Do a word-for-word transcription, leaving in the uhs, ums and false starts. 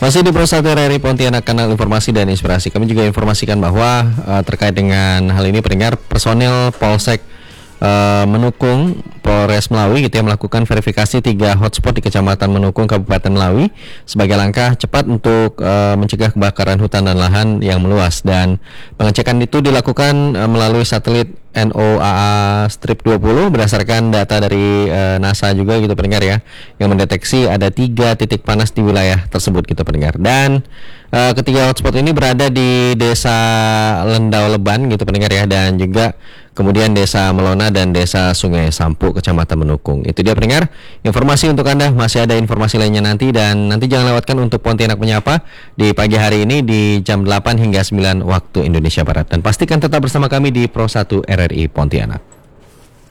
Masih di Pro satu R R I Pontianak, kanal informasi dan inspirasi. Kami juga informasikan bahwa uh, terkait dengan hal ini pendengar, personel Polsek uh, Menukung Polres Melawi gitu ya melakukan verifikasi tiga hotspot di Kecamatan Menukung Kabupaten Melawi sebagai langkah cepat untuk uh, mencegah kebakaran hutan dan lahan yang meluas, dan pengecekan itu dilakukan uh, melalui satelit NOAA Strip dua puluh berdasarkan data dari uh, NASA juga gitu pendengar ya, yang mendeteksi ada tiga titik panas di wilayah tersebut gitu pendengar. Dan uh, ketiga hotspot ini berada di Desa Lendau Leban gitu pendengar ya, dan juga kemudian Desa Melona dan Desa Sungai Sampu Kecamatan Menukung. Itu dia pendengar, informasi untuk Anda. Masih ada informasi lainnya nanti, dan nanti jangan lewatkan untuk Pontianak Menyapa di pagi hari ini di jam delapan hingga sembilan waktu Indonesia Barat. Dan pastikan tetap bersama kami di Pro satu R R I Pontianak.